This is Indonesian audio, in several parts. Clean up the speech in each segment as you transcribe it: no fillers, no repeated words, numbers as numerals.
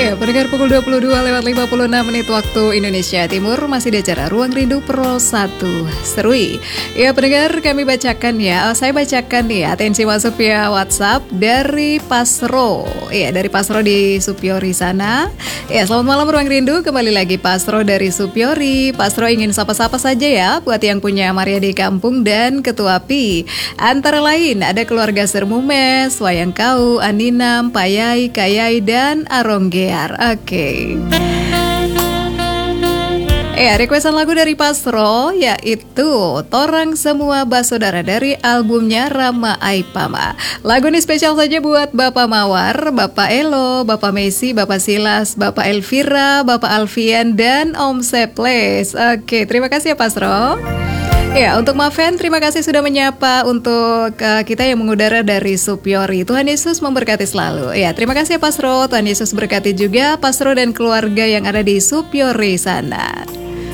Ya, pendengar pukul 22:56 waktu Indonesia Timur masih di acara Ruang Rindu Pro 1 Serui. Ya, pendengar kami bacakan ya, saya bacakan ya, atensi masuk via WhatsApp dari Pasro. Ya, dari Pasro di Supiori sana. Ya, selamat malam Ruang Rindu, kembali lagi Pasro dari Supiori. Pasro ingin sapa-sapa saja ya buat yang punya Maria di kampung dan Ketua Pi. Antara lain ada keluarga Sermumes, Wayang Kau, Aninam, Payai, Kayai dan Aronggear. Oke. Requestan lagu dari Pasro yaitu Torang Semua Basodara dari albumnya Rama Aipama. Lagu ini spesial saja buat Bapak Mawar, Bapak Elo, Bapak Messi, Bapak Silas, Bapak Elvira, Bapak Alfian dan Om Seples. Oke, terima kasih ya Pasro. Ya, untuk Maven, terima kasih sudah menyapa untuk kita yang mengudara dari Supiori. Tuhan Yesus memberkati selalu. Ya, terima kasih ya Pasro. Tuhan Yesus berkati juga Pasro dan keluarga yang ada di Supiori sana.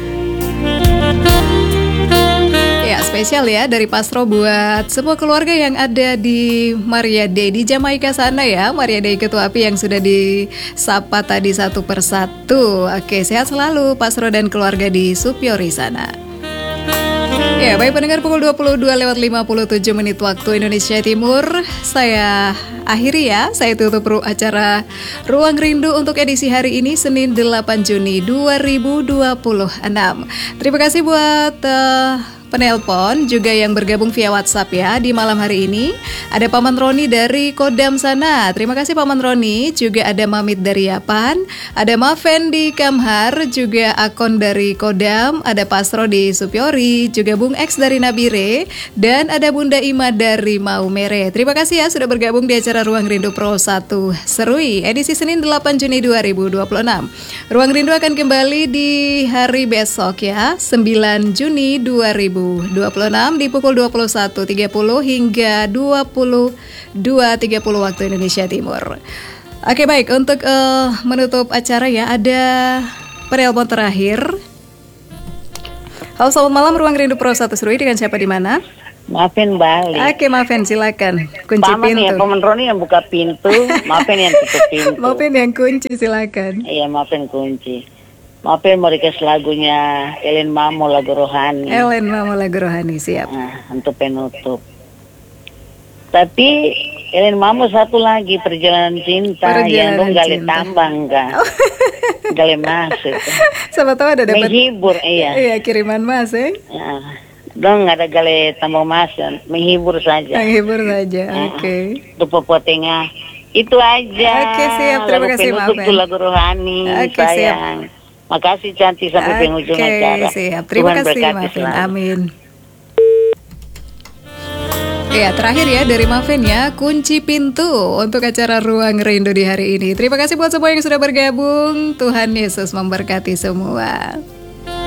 Ya, spesial ya dari Pasro buat semua keluarga yang ada di Maria Day di Jamaika sana ya. Maria Day Ketua Api yang sudah disapa tadi satu persatu. Oke, sehat selalu Pasro dan keluarga di Supiori sana. Ya, baik pendengar pukul 22:57 waktu Indonesia Timur. Saya akhiri ya, saya tutup acara Ruang Rindu untuk edisi hari ini Senin 8 Juni 2026. Terima kasih buat penelpon juga yang bergabung via WhatsApp ya di malam hari ini. Ada Paman Roni dari Kodam sana. Terima kasih Paman Roni. Juga ada Mamit dari Yapan, ada Maven di Kamhar, juga Akon dari Kodam, ada Pasro di Supiori, juga Bung X dari Nabire, dan ada Bunda Ima dari Maumere. Terima kasih ya sudah bergabung di acara Ruang Rindu Pro 1 Serui edisi Senin 8 Juni 2026. Ruang Rindu akan kembali di hari besok ya, 9 Juni 2026 di pukul 21.30 hingga 22.30 waktu Indonesia Timur. Oke, baik, untuk menutup acara ya, ada penelpon terakhir. Halo, selamat malam Ruang Rindu Pro 1 Serui, dengan siapa di mana? Maafin balik. Oke, Maafin, silakan. Kunci pintu. Ya, Paman Roni yang buka pintu, Maafin yang tutup pintu. Maafin yang kunci, silakan. Iya, Maafin kunci. Maafin mau request lagunya Ellen Mamo, lagu rohani. Ellen Mamo, lagu rohani, siap. Nah, untuk penutup. Tapi Ellen Mamo satu lagi, Perjalanan Cinta, yang dong gali tambang kan. Gali masuk. Siapa tahu ada dapat menghibur, iya. Iya, kiriman mas ya. Dong ada gali tambang mas, menghibur saja. Menghibur saja, oke. Untuk Papua Tengah. Itu aja. Oke, siap. Terima kasih Maafin. Penutup lagu rohani, oke, sayang. Siap. Makasih cantik sampai penghujung acara. Siap. Terima kasih Maafin. Amin. Ya, terakhir ya dari Maafin ya, kunci pintu untuk acara Ruang Rindu di hari ini. Terima kasih buat semua yang sudah bergabung. Tuhan Yesus memberkati semua.